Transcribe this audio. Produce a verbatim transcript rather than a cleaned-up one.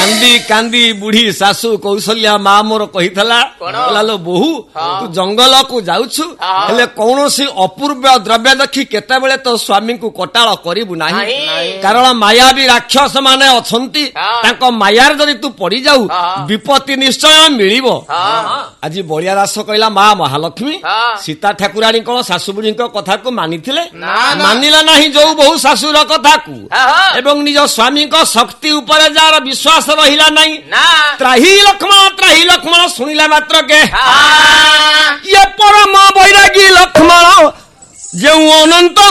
କାନ୍ଦି କାନ୍ଦି ବୁଢୀ ଶାଶୁ କୌଶଲ୍ୟା ମା ମୋର କହିଥିଲା लो बोहू तू जंगल को जाउछु हेले कौनसी अपूर्व द्रव्य देखी केतेबेले तो स्वामी को कटाळ करिबु नाही कारण मायावी राक्षस माने अछंती ताको मायार जदि तू पड़ी जाऊ विपत्ति निश्चय मिलिबो आज बलिया दास कहला मां महालक्ष्मी सीता ठाकुराणी कोन सासु बुढ़ी को कथा को मानिथिले मानिला नाही जो बहु सासुर कथा को एवं निज स्वामी को शक्ति ऊपर जार विश्वास रहिला नाही त्राही लक्ष्मण त्राही लक्ष्मण सुनिला मात्र के ये परम बैरागी लक्ष्मण जो अनंत